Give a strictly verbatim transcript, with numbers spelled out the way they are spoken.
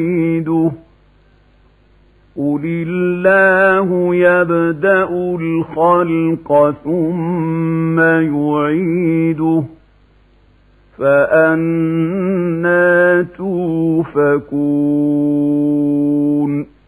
يعيده قل الله يبدأ الخلق ثم يعيده فأنى توفكون